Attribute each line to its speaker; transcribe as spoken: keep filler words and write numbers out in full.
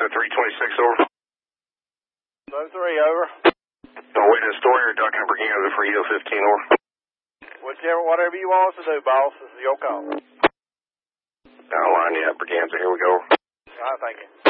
Speaker 1: three twenty-six, over.
Speaker 2: Zone three, over.
Speaker 1: Don't wait in the store, you're ducking Brigado for E O fifteen, over.
Speaker 2: Whichever, whatever you want us to do, boss. This is your call.
Speaker 1: I'll line you up, Briganza. Here we go.
Speaker 2: All right, thank you.